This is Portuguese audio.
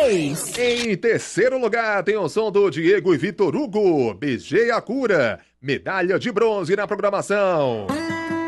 3. Em terceiro lugar, tem o som do Diego e Vitor Hugo, Beijei a Cura, medalha de bronze na programação.